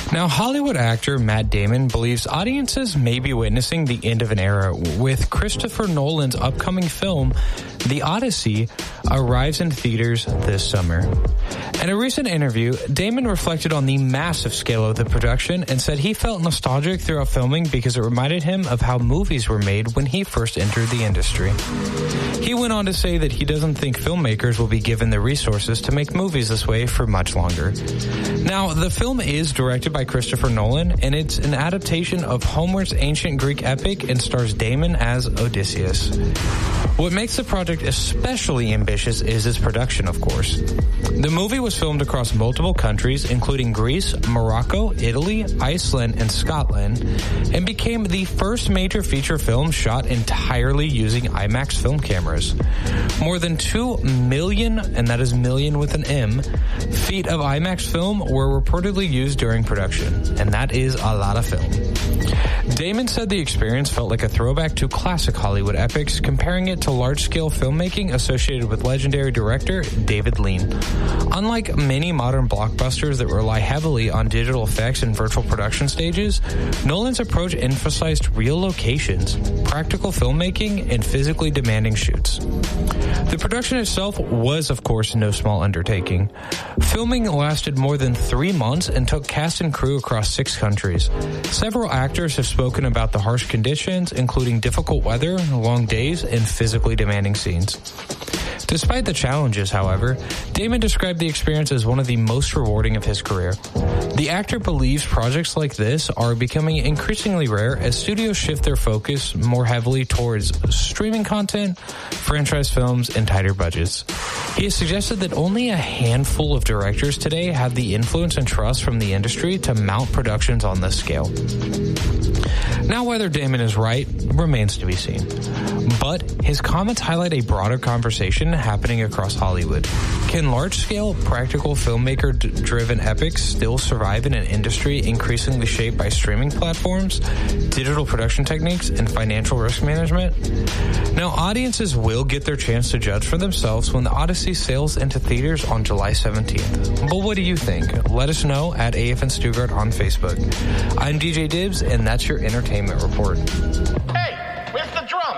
Now, Hollywood actor Matt Damon believes audiences may be witnessing the end of an era with Christopher Nolan's upcoming film, The Odyssey, arrives in theaters this summer. In a recent interview, Damon reflected on the massive scale of the production and said he felt nostalgic throughout filming because it reminded him of how movies were made when he first entered the industry. He went on to say that he doesn't think filmmakers will be given the resources to make movies this way for much longer. Now, the film is directed by Christopher Nolan, and it's an adaptation of Homer's ancient Greek epic and stars Damon as Odysseus. What makes the project especially ambitious is its production, of course. The movie was filmed across multiple countries, including Greece, Morocco, Italy, Iceland, and Scotland, and became the first major feature film shot entirely using IMAX film cameras. More than 2 million, and that is million with an M, feet of IMAX film were reportedly used during production, and that is a lot of film. Damon said the experience felt like a throwback to classic Hollywood epics, comparing it to large-scale filmmaking associated with legendary director David Lean. Unlike many modern blockbusters that rely heavily on digital effects and virtual production stages, Nolan's approach emphasized real locations, practical filmmaking, and physically demanding shoots. The production itself was, of course, no small undertaking. Filming lasted more than 3 months and took cast and crew across 6 countries. Several actors have spoken about the harsh conditions, including difficult weather, long days, and physically demanding scenes. Despite the challenges, however, Damon described the experience as one of the most rewarding of his career. The actor believes projects like this are becoming increasingly rare as studios shift their focus more heavily towards streaming content, franchise films, and tighter budgets. He has suggested that only a handful of directors today have the influence and trust from the industry to mount productions on this scale. Now, whether Damon is right remains to be seen. But his comments highlight a broader conversation happening across Hollywood. Can large-scale, practical filmmaker-driven epics still survive in an industry increasingly shaped by streaming platforms, digital production techniques, and financial risk management? Now, audiences will get their chance to judge for themselves when The Odyssey sails into theaters on July 17th. But what do you think? Let us know at AFN Stuttgart on Facebook. I'm DJ Dibs, and that's your Entertainment Report.